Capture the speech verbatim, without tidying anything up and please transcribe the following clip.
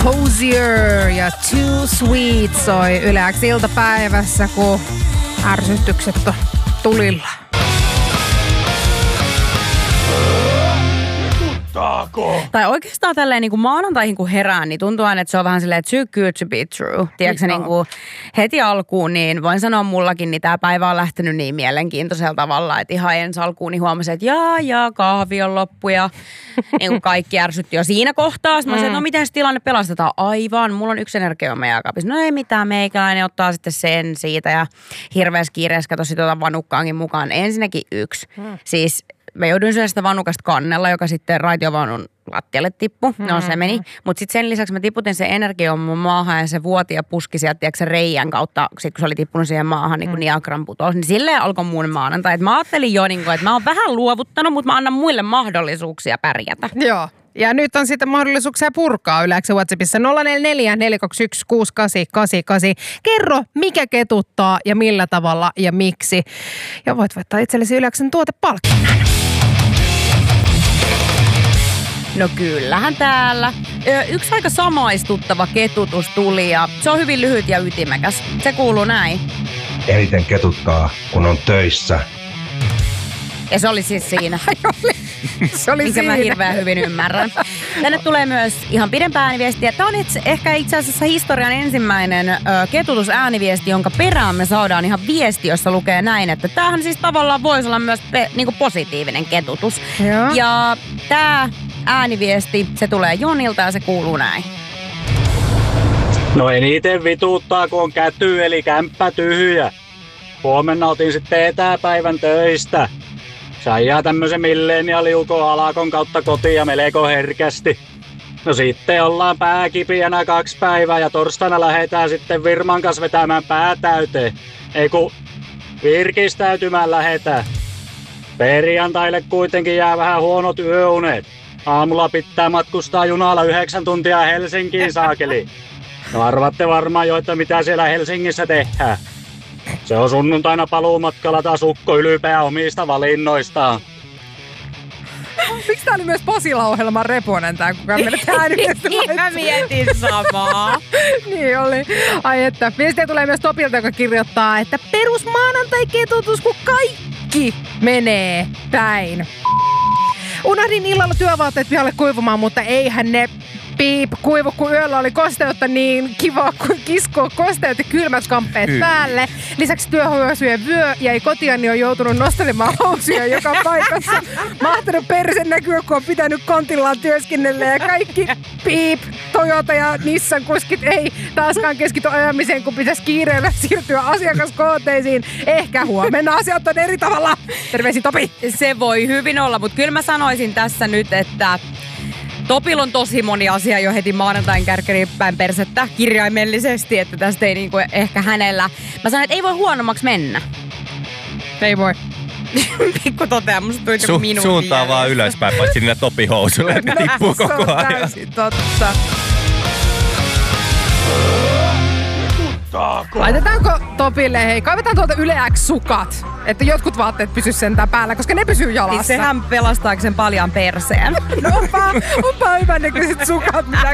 Hosier ja Too Sweet soi Yle X iltapäivässä, kun ärsytykset on tulilla. Tai oikeastaan tälleen niin kuin maanantaihin kun herään, niin tuntuu aina, että se on vähän silleen too good to be true. Tiedätkö niin kuin heti alkuun, niin voin sanoa mullakin, niin tämä päivä on lähtenyt niin mielenkiintoisella tavalla, että ihan ensi alkuun niin huomasin, että jaa, jaa, kahvi on loppu ja niin kuin kaikki ärsytti jo siinä kohtaa. Sitten mä sanoin, että no miten se tilanne pelastetaan? Aivan, mulla on yksi energiajuoma jääkaapissa. No ei mitään, meikäläinen ottaa sitten sen siitä ja hirveässä kiireessä kato sit otan vanukkaankin mukaan. Ensinnäkin yksi, hmm. siis mä jouduin syödä sitä vanukasta kannella, joka sitten raitiovaunun lattialle tippui. Mm-hmm. No se meni. Mutta sitten sen lisäksi mä tiputin sen energiajuoman maahan ja se vuoti ja puski sieltä, tiedätkö, se reijän kautta, sit kun se oli tippunut siihen maahan, niin kuin mm. Niagaran putous. Niin silleen alkoi mun maanantai. Et mä ajattelin jo, niin kuin, että mä oon vähän luovuttanut, mutta mä annan muille mahdollisuuksia pärjätä. Joo. Ja nyt on sitten mahdollisuuksia purkaa Yle X:n WhatsAppissa nolla neljä neljä neljä kaksi yksi kuusi kahdeksan kahdeksan kahdeksan. Kerro, mikä ketuttaa ja millä tavalla ja miksi. Ja voit voittaa itsellesi Yle X:n tuotepalkinnon. No kyllähän täällä. Yksi aika samaistuttava ketutus tuli ja se on hyvin lyhyt ja ytimekäs. Se kuuluu näin. Eniten ketuttaa, kun on töissä. Ja se oli siis siinä. Se oli mikä siinä. Mä hirveän hyvin ymmärrän. Tänne tulee myös ihan pidempää ääniviestiä. Tämä on itse, ehkä itse asiassa historian ensimmäinen ö, ketutusääniviesti, jonka perään me saadaan ihan viesti, jossa lukee näin, että tämähän siis tavallaan voisi olla myös pe, niinku positiivinen ketutus. Joo. Ja tämä ääniviesti, se tulee Jonilta ja se kuuluu näin. No eniten vituuttaa, kun on käty eli kämppä tyhjä. Huomenna otin sitten etäpäivän töistä. Sai jää tämmösen millenialiukon alakon kautta kotiin ja melko herkästi. No sitten ollaan pääkipiänä kaksi päivää ja torstaina lähdetään sitten Virman kanssa vetämään päätäyteen. Ei kun virkistäytymään lähdetään. Perjantaille kuitenkin jää vähän huonot yöunet. Aamulla pitää matkustaa junalla yhdeksän tuntia Helsinkiin saakeli. No arvatte varmaan jo, että mitä siellä Helsingissä tehdään. Se on sunnuntaina paluumatkalla taas ukko ylpeä omista valinnoistaan. Miksi tää oli myös Pasila-ohjelman reponen tää, kukaan meille ääniviesti laittaa? Mä mietin samaa. Niin oli. Ai että. Viestiä tulee myös Topilta, joka kirjoittaa, että perus maanantai-ketutus, kun kaikki menee päin. Unohdin illalla työvaatteet pihalle kuivumaan, mutta eihän ne piip kuivu, kun yöllä oli kosteutta niin kiva kuin kiskoa kosteut ja kylmät kamppeet mm. päälle. Lisäksi työhoisujen vyö jäi kotiin, niin on joutunut nostelemaan housuja joka paikassa. Mahtanut persen näkyä, kun on pitänyt kontillaan työskennellä ja kaikki piip, Toyota ja Nissan kuskit ei taaskaan keskity ajamiseen, kun pitäisi kiireellä siirtyä asiakaskooteisiin. Ehkä huomenna asiat on eri tavalla. Terveisiin Topi. Se voi hyvin olla, mutta kyllä mä sanoisin tässä nyt, että Topilla on tosi moni asia jo heti maanantain kärkkäriin päin persettä kirjaimellisesti, että tästä ei niinku ehkä hänellä. Mä sanon, että ei voi huonommaksi mennä. Ei voi. Pikku toteamus, tuli Su- minuutin Suuntaa jäljellä. vaan ylöspäin, paitsi niillä Topi-housuilla, ne tippuu koko ajan. Se on täysin totta. Laitetaanko Topille, hei, kaivetaan tuolta Yle X-sukat, että jotkut vaatteet pysyis sentään päällä, koska ne pysyy jalassa. Niin sehän pelastaakseen paljon perseen. No onpa, onpa hyvännäköiset sukat, mitä